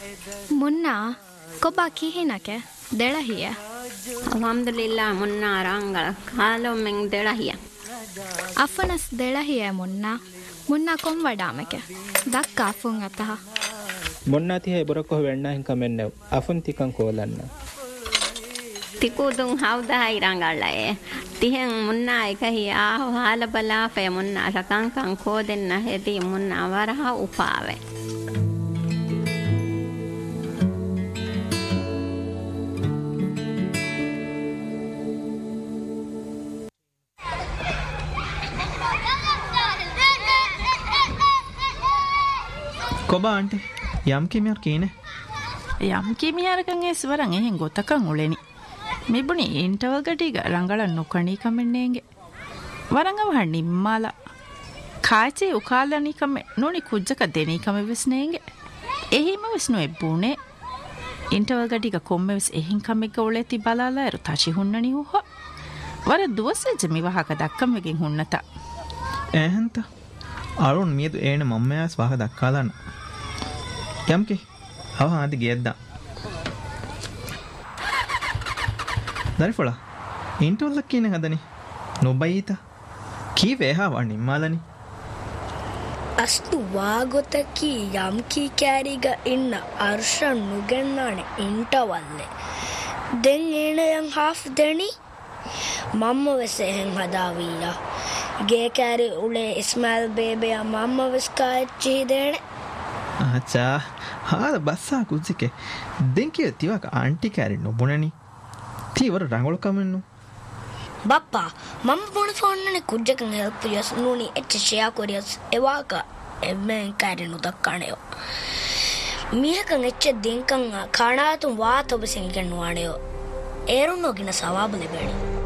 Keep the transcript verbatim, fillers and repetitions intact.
ಮುನ್ನ ಕೊಬ್ಬ ಕಿಹಿನಕೆ ದೆಳಹಿಯ alhamdulillah munna rangal kalo men delahiya afanas delahiya munna munna kom wadameke dakka afun ataha munna tihe borako wenna hin kamennev afun tikan kolanna tikudun hawda hai rangalaye tihen munna ekahi aho hala bala fe munna rakan kan kodenna hedi munna waraha upave කොබා aunty යම් කිමියර් කීනේ යම් කිමියරකන් ඒ ස්වරන් එහෙන් ගොතකන් උලෙනි මෙබුනි interval ගටිග ರಂಗಳ නොකණී කමෙන්නේගේ වරංගව හනිම්මාලා කාචේ උකාලනි කම නොනි කුජ්ජක දෙනී කම විස්නේගේ එහිම විස්නු එබ්බුනේ interval ගටිග කොම්මෙස් එහෙන් කමෙක උලෙති බලාලා එරු තචි හුන්නනි හො වර දුවසෙ ජමි වහක දක්කමගෙන් හුන්නත එහෙන්ත අරුන් මියදු ඒන මම්මයාස් වහක දක්කාලන්න යම්කි අව ආදි ගෙද්දා දරිෆොලා ඉන්ටර්වල් කියන හදනේ නොබයිත කී වේහා වණි මාලනි අස්තු වාගොතකි යම්කි කෑරිග ඉන්න අර්ෂන් නුගෙන්නානේ ඉන්ටර්වල්ලේ දෙන් එන යන් හාෆ් දෙනි මම්ම වෙසෙන් හදාවීලා ගේ කෑරි උලේ ඉස්මාල් බේබේ මම්ම වෙස්කාච්චි දෙනේ ආචා ಹಾದ ಬಸ್ಸಾ ಕುಜಿಕೆ ದೆಂಕಿಯ ತಿವಾಕ ಆಂಟಿ ಕ್ಯಾರಿ ನೊಬುಣನಿ ತೀವರ ರಂಗೋಳ ಕಮೆನ್ನು ಬಪ್ಪ ಮಮ್ಮ phone ಫೋನ್ನೆ ಕುಜ್ಜಕಂ help Yes ನೂನಿ H share ಕೊರಿಯಸ್ ಎವಾಕ ಎಮ್ಮೆನ್ carry ನು ದಕ್ಕಣೆಯೋ ಮಿಹಕಂ ಎಚ್ ದೆಂಕಂ ಖಾಣಾತು ವಾ ತಬಸಿಂ ಕೆನ್ನುವಾಣೆಯೋ ಏರುನ್ನೋಗಿನ ಸವಾಬು ಲಿಬೇಡಿ